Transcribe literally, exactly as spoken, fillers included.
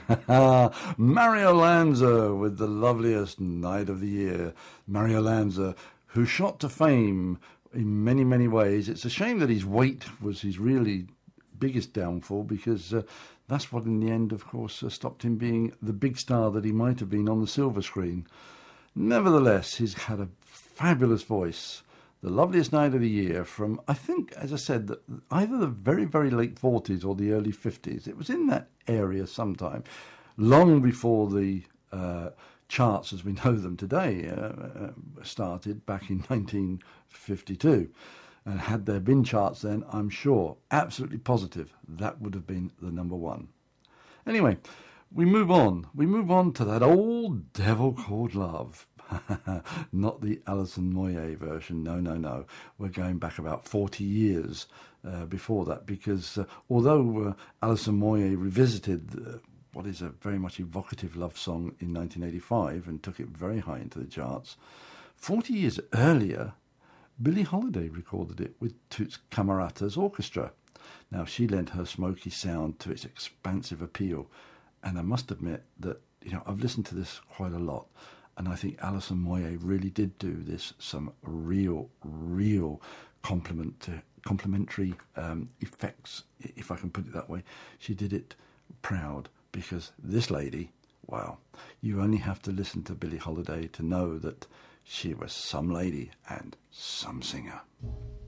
Mario Lanza with the loveliest night of the year. Mario Lanza, who shot to fame in many, many ways. It's a shame that his weight was his really biggest downfall, because uh, that's what in the end, of course, uh, stopped him being the big star that he might have been on the silver screen. Nevertheless, he's had a fabulous voice. The loveliest night of the year from, I think, as I said, either the very, very late forties or the early fifties. It was in that area sometime, long before the uh, charts as we know them today uh, started back in nineteen fifty-two. And had there been charts then, I'm sure, absolutely positive, that would have been the number one. Anyway, we move on. We move on to that old devil called love. Not the Alison Moyet version, no, no, no. We're going back about forty years uh, before that, because uh, although uh, Alison Moyet revisited uh, what is a very much evocative love song in nineteen eighty-five and took it very high into the charts, forty years earlier, Billie Holiday recorded it with Toots Camerata's orchestra. Now, she lent her smoky sound to its expansive appeal, and I must admit that, you know, I've listened to this quite a lot, and I think Alison Moyet really did do this some real, real compliment to complimentary um, effects, if I can put it that way. She did it proud, because this lady, wow, you only have to listen to Billie Holiday to know that she was some lady and some singer.